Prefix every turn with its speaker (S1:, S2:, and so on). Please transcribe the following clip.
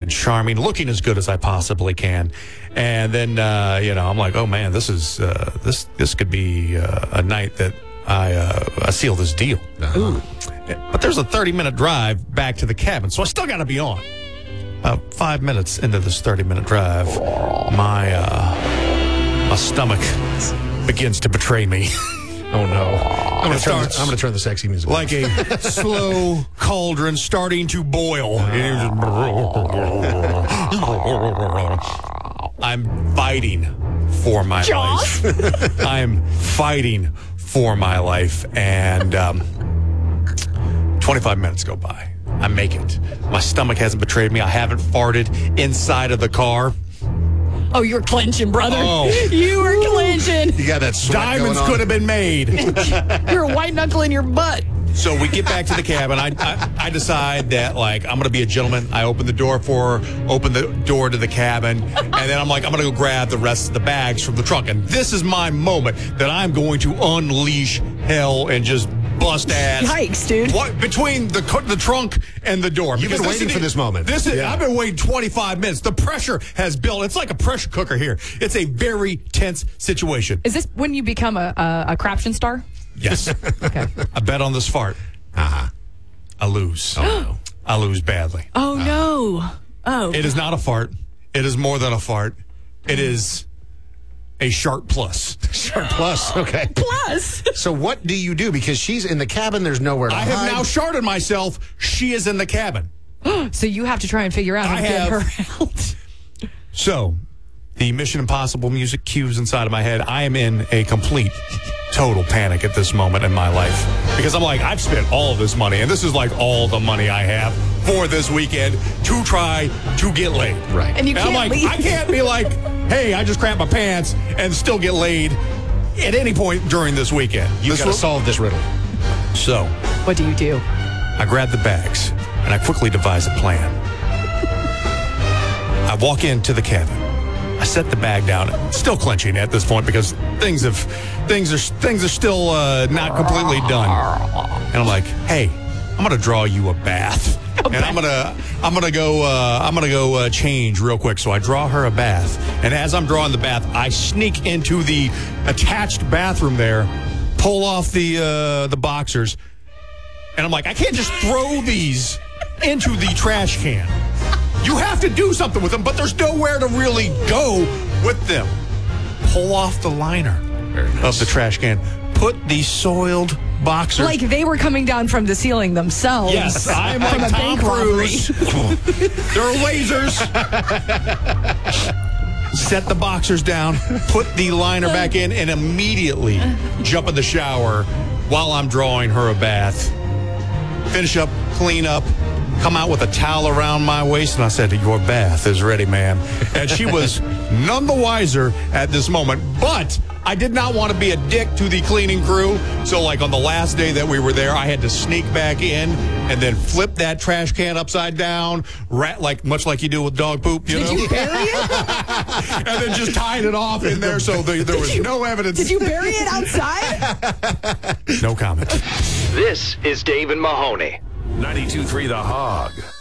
S1: and charming, looking as good as I possibly can. And then, I'm like, oh, man, this is this could be a night that I seal this deal.
S2: Uh-huh.
S1: But there's a 30-minute drive back to the cabin, so I still got to be on. About 5 minutes into this 30-minute drive, my stomach begins to betray me.
S2: Oh, no. I'm going to turn the sexy music on.
S1: Like a slow cauldron starting to boil. I'm fighting for my life. I'm fighting for my life. And 25 minutes go by. I make it. My stomach hasn't betrayed me. I haven't farted inside of the car.
S3: Oh, you're clenching, brother.
S1: Oh.
S3: You were clenching.
S2: You got that sweat
S1: Diamonds
S2: going on.
S1: could have been made.
S3: You're a white knuckle in your butt.
S1: So we get back to the cabin. I decide that, like, I'm going to be a gentleman. I open the door to the cabin, and then I'm like, I'm going to go grab the rest of the bags from the trunk. And this is my moment that I'm going to unleash hell and just bust ass.
S3: Yikes, dude.
S1: Between the trunk and the door.
S2: You've been waiting for this moment.
S1: I've been waiting 25 minutes. The pressure has built. It's like a pressure cooker here. It's a very tense situation.
S3: Is this when you become a craption star?
S1: Yes.
S3: Okay.
S1: I bet on this fart.
S2: Uh-huh.
S1: I lose. Oh, no. I lose badly.
S3: Oh, no. Oh.
S1: It is not a fart. It is more than a fart. It is a Sharp Plus.
S2: Sharp Plus, okay.
S3: Plus.
S2: So what do you do? Because she's in the cabin, there's nowhere to hide.
S1: I have now sharded myself. She is in the cabin.
S3: So you have to try and figure out how to get her out.
S1: So, the Mission Impossible music cues inside of my head. I am in a complete, total panic at this moment in my life. Because I'm like, I've spent all of this money, and this is like all the money I have for this weekend to try to get laid.
S2: Right.
S3: And you can't
S1: I'm like,
S3: leave.
S1: I can't be like, hey, I just crapped my pants and still get laid at any point during this weekend.
S2: You've got to solve this riddle.
S1: So,
S3: What do you do?
S1: I grab the bags, and I quickly devise a plan. I walk into the cabin. I set the bag down, still clenching at this point because things are still not completely done. And I'm like, hey, I'm gonna draw you a bath, and I'm gonna go change real quick. So I draw her a bath, and as I'm drawing the bath, I sneak into the attached bathroom there, pull off the boxers, and I'm like, I can't just throw these into the trash can. You have to do something with them, but there's nowhere to really go with them. Pull off the liner of the trash can. Put the soiled boxers.
S3: Like they were coming down from the ceiling themselves.
S1: Yes, I'm like
S3: from a
S1: Tom
S3: bank robbery.
S1: Cruise. There are lasers. Set the boxers down, put the liner back in, and immediately jump in the shower while I'm drawing her a bath. Finish up, clean up, come out with a towel around my waist, and I said, your bath is ready, ma'am. And she was none the wiser at this moment, but I did not want to be a dick to the cleaning crew. So, like, on the last day that we were there, I had to sneak back in and then flip that trash can upside down, much like you do with dog poop, you know?
S3: Did you bury it?
S1: And then just tied it off in there so there was no evidence.
S3: Did you bury it outside?
S1: No comment.
S4: This is Dave and Mahoney.
S5: 92.3 The Hog.